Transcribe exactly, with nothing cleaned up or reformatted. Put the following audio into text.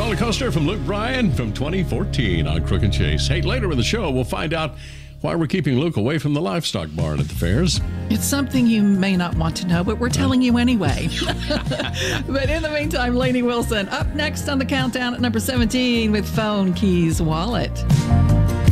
Roller Coaster from Luke Bryan from twenty fourteen on Crook and Chase. Hey, later in the show, we'll find out why we're keeping Luke away from the livestock barn at the fairs. It's something you may not want to know, but we're telling you anyway. But in the meantime, Lainey Wilson up next on the countdown at number seventeen with Phone Keys Wallet.